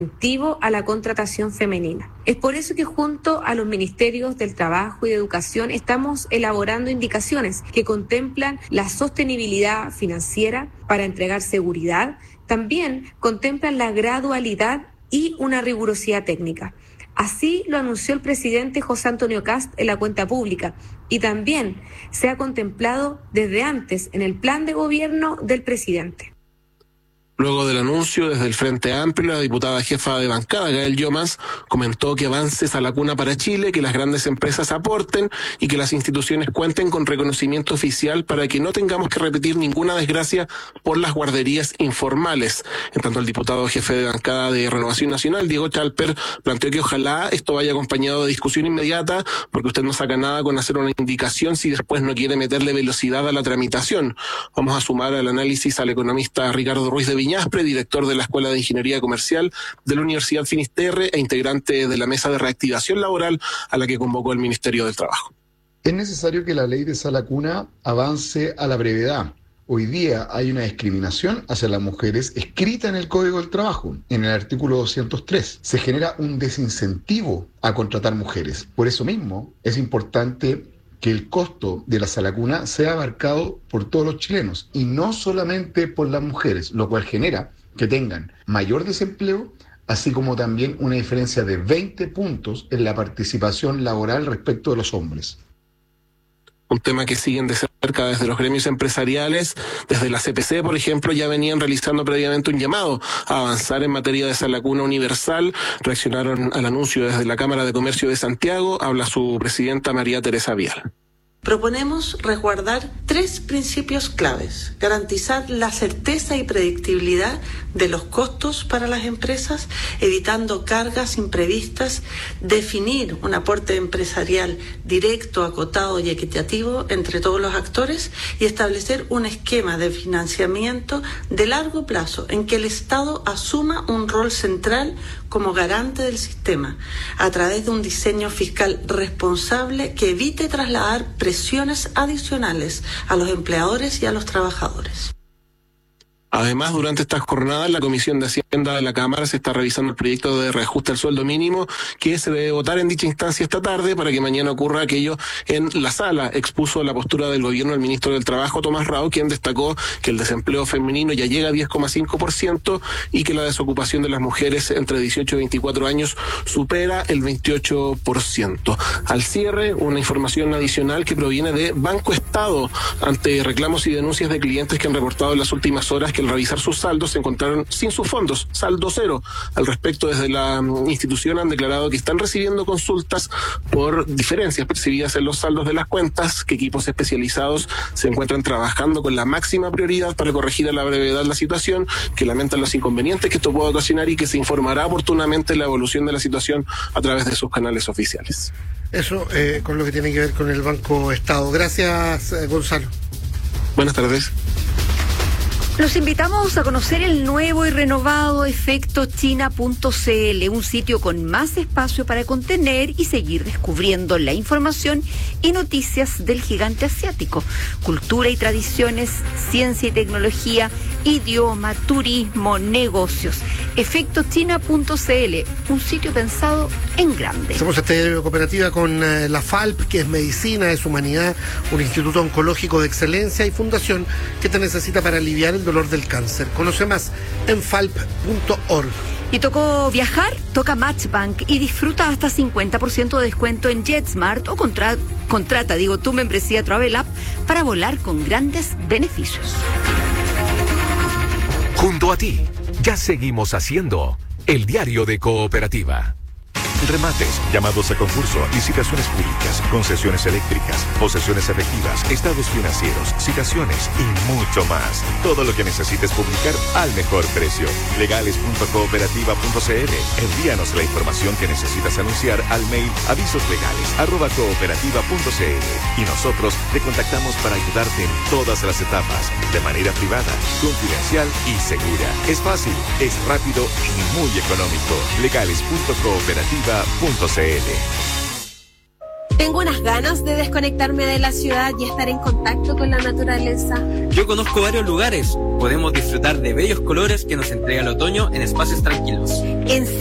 incentivo a la contratación femenina. Es por eso que junto a los ministerios del Trabajo y de Educación estamos elaborando indicaciones que contemplan la sostenibilidad financiera para entregar seguridad, también contemplan la gradualidad y una rigurosidad técnica. Así lo anunció el presidente José Antonio Kast en la cuenta pública y también se ha contemplado desde antes en el plan de gobierno del presidente. Luego del anuncio, desde el Frente Amplio, la diputada jefa de bancada, Gael Llomas, comentó que avances a la cuna para Chile, que las grandes empresas aporten y que las instituciones cuenten con reconocimiento oficial para que no tengamos que repetir ninguna desgracia por las guarderías informales. En tanto, el diputado jefe de bancada de Renovación Nacional, Diego Chalper, planteó que ojalá esto vaya acompañado de discusión inmediata, porque usted no saca nada con hacer una indicación si después no quiere meterle velocidad a la tramitación. Vamos a sumar al análisis al economista Ricardo Ruiz de Viñaspre, director de la Escuela de Ingeniería Comercial de la Universidad Finisterre e integrante de la Mesa de Reactivación Laboral a la que convocó el Ministerio del Trabajo. Es necesario que la ley de sala cuna avance a la brevedad. Hoy día hay una discriminación hacia las mujeres escrita en el Código del Trabajo, en el artículo 203. Se genera un desincentivo a contratar mujeres. Por eso mismo es importante que el costo de la sala cuna sea abarcado por todos los chilenos y no solamente por las mujeres, lo cual genera que tengan mayor desempleo, así como también una diferencia de 20 puntos en la participación laboral respecto de los hombres. Un tema que siguen de cerca desde los gremios empresariales, desde la CPC, por ejemplo, ya venían realizando previamente un llamado a avanzar en materia de sala cuna universal. Reaccionaron al anuncio desde la Cámara de Comercio de Santiago. Habla su presidenta María Teresa Vial. Proponemos resguardar 3 principios claves: garantizar la certeza y predictibilidad de los costos para las empresas, evitando cargas imprevistas, definir un aporte empresarial directo, acotado y equitativo entre todos los actores y establecer un esquema de financiamiento de largo plazo en que el Estado asuma un rol central como garante del sistema, a través de un diseño fiscal responsable que evite trasladar presiones adicionales a los empleadores y a los trabajadores. Además, durante estas jornadas, la Comisión de Hacienda de la Cámara se está revisando el proyecto de reajuste al sueldo mínimo que se debe votar en dicha instancia esta tarde para que mañana ocurra aquello en la sala. Expuso la postura del gobierno el ministro del Trabajo, Tomás Rao, quien destacó que el desempleo femenino ya llega a 10,5% y que la desocupación de las mujeres entre 18 y 24 años supera el 28%. Al cierre, una información adicional que proviene de Banco Estado ante reclamos y denuncias de clientes que han reportado en las últimas horas que al revisar sus saldos se encontraron sin sus fondos, saldo cero. Al respecto, desde la institución han declarado que están recibiendo consultas por diferencias percibidas en los saldos de las cuentas, que equipos especializados se encuentran trabajando con la máxima prioridad para corregir a la brevedad la situación, que lamentan los inconvenientes que esto puede ocasionar y que se informará oportunamente la evolución de la situación a través de sus canales oficiales. Eso con lo que tiene que ver con el Banco Estado. Gracias, Gonzalo. Buenas tardes. Los invitamos a conocer el nuevo y renovado efectochina.cl, un sitio con más espacio para contener y seguir descubriendo la información y noticias del gigante asiático. Cultura y tradiciones, ciencia y tecnología, idioma, turismo, negocios. Efectochina.cl, un sitio pensado en grande. Somos esta cooperativa con la FALP, que es medicina, es humanidad, un instituto oncológico de excelencia y fundación que te necesita para aliviar el dolor del cáncer. Conoce más en falp.org. ¿Y tocó viajar? Toca Matchbank y disfruta hasta 50% de descuento en JetSmart o contrata tu membresía Travel App para volar con grandes beneficios. Junto a ti, ya seguimos haciendo el diario de Cooperativa. Remates, llamados a concurso, licitaciones públicas, concesiones eléctricas, posesiones efectivas, estados financieros, citaciones y mucho más. Todo lo que necesites publicar al mejor precio. Legales.cooperativa.cl. Envíanos la información que necesitas anunciar al mail avisoslegales@cooperativa.cl y nosotros te contactamos para ayudarte en todas las etapas, de manera privada, confidencial y segura. Es fácil, es rápido y muy económico. Legales.cooperativa.cl. Tengo unas ganas de desconectarme de la ciudad y estar en contacto con la naturaleza. Yo conozco varios lugares. Podemos disfrutar de bellos colores que nos entrega el otoño en espacios tranquilos.